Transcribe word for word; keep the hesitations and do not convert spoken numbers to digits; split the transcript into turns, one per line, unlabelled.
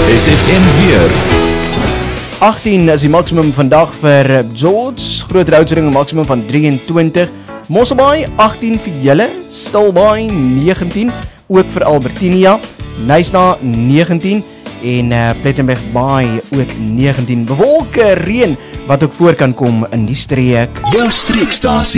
S F M weer.
agttien is die maksimum vandag vir George, Groot Roudering maksimum van drieëntwintig, Mosselbaai agttien vir julle, Stilbaai negentien, ook vir Albertinia, Knysna negentien en uh, Plettenberg Baai ook negentien. Bewolke reën wat ook voor kan kom in die streek.
Jou streekstasie.